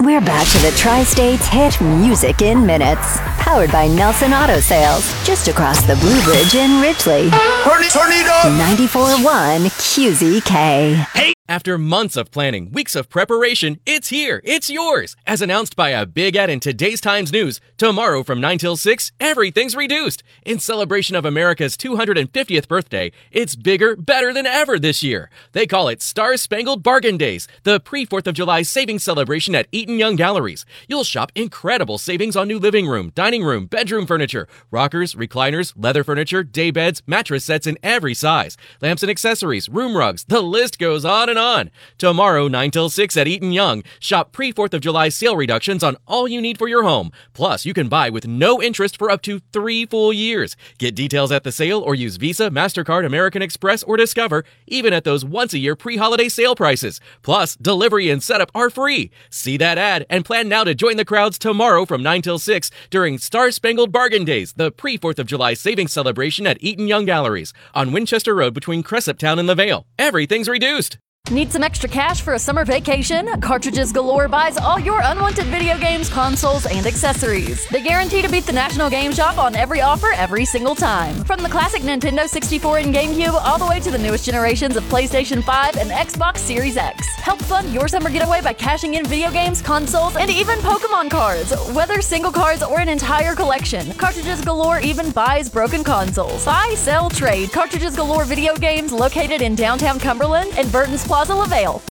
We're back to the Tri-State's hit Music in Minutes, powered by Nelson Auto Sales, just across the Blue Bridge in Ridgely. Turn it up! 94.1 QZK. Hey! After months of planning, weeks of preparation, it's here, it's yours! As announced by a big ad in today's Times News, tomorrow from 9 till 6, everything's reduced. In celebration of America's 250th birthday, it's bigger, better than ever this year. They call it Star Spangled Bargain Days, the pre-4th of July savings celebration at Eaton Young Galleries. You'll shop incredible savings on new living room, dining room, bedroom furniture, rockers, recliners, leather furniture, day beds, mattress sets in every size, lamps and accessories, room rugs, the list goes on and on. Tomorrow, 9 till 6 at Eaton Young, shop pre-4th of July sale reductions on all you need for your home. Plus, you can buy with no interest for up to 3 full years. Get details at the sale or use Visa, MasterCard, American Express, or Discover, even at those once-a-year pre-holiday sale prices. Plus, delivery and setup are free. See that ad and plan now to join the crowds tomorrow from 9 till 6 during Star Spangled Bargain Days, the pre-4th of July savings celebration at Eaton Young Galleries on Winchester Road between Crescent Town and the Vale. Everything's reduced. Need some extra cash for a summer vacation? Cartridges Galore buys all your unwanted video games, consoles, and accessories. They guarantee to beat the National Game Shop on every offer every single time. From the classic Nintendo 64 and GameCube all the way to the newest generations of PlayStation 5 and Xbox Series X. Help fund your summer getaway by cashing in video games, consoles, and even Pokemon cards. Whether single cards or an entire collection, Cartridges Galore even buys broken consoles. Buy, sell, trade. Cartridges Galore video games located in downtown Cumberland and Burton's Plaza LaVale.